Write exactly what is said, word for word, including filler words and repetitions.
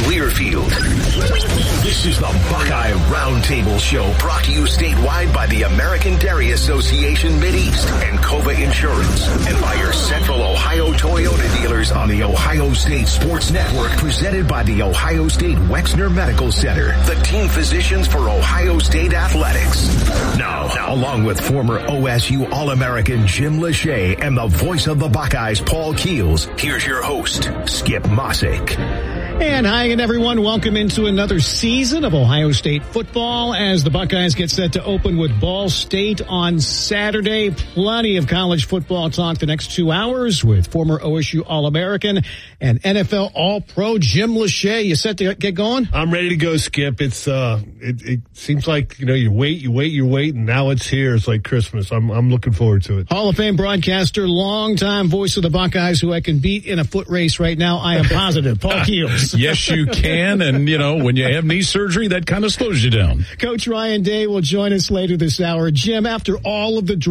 Learfield. This is the Buckeye Roundtable Show, brought to you statewide by the American Dairy Association Mideast and Cova Insurance, and by your Central Ohio Toyota dealers on the Ohio State Sports Network, presented by the Ohio State Wexner Medical Center, the team physicians for Ohio State Athletics. Now, now along with former O S U All-American Jim Lachey and the voice of the Buckeyes, Paul Keels, here's your host, Skip Mossick. And hi again, everyone. Welcome into another season of Ohio State football as the Buckeyes get set to open with Ball State on Saturday. Plenty of college football talk the next two hours with former O S U All-American and N F L All-Pro Jim Lachey. You set to get going? I'm ready to go, Skip. It's uh, it, it seems like, you know, you wait, you wait, you wait, and now it's here. It's like Christmas. I'm I'm looking forward to it. Hall of Fame broadcaster, longtime voice of the Buckeyes, who I can beat in a foot race right now. I am positive. Paul Keels. Yes, you can. And, you know, when you have knee surgery, that kind of slows you down. Coach Ryan Day will join us later this hour. Jim, after all of the